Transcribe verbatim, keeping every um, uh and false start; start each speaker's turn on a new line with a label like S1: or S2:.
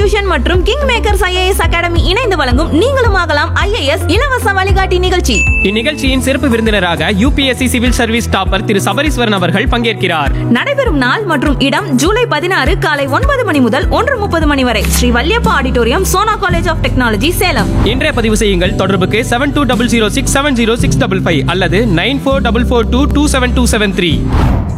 S1: Tuition மற்றும் king makers IAS academy இணைந்து வழங்கும் நீங்களும் ஆகலாம் ஐஏஎஸ் இலவச வழிகாட்டி நிகழ்ச்சி.
S2: இந்நிகழ்ச்சியின் சிறப்பு விருந்தினராக யூபிஎஸ்சி சிவில் சர்வீஸ் டாப்பர் திரு சபரீஸ்வரன் அவர்கள் பங்கேற்கிறார்.
S1: நடைபெறும் நாள் மற்றும் இடம் ஜூலை பதினாறு காலை ஒன்பது மணி முதல் ஒன்று முப்பது மணி வரை Sri Valliappa auditorium, Sona college of technology, Salem.
S2: இன்றைய பதிவு செய்யுங்கள். தொடர்புக்கு seven two double zero six seven zero six double five அல்லது nine four double four two two seven two seven three.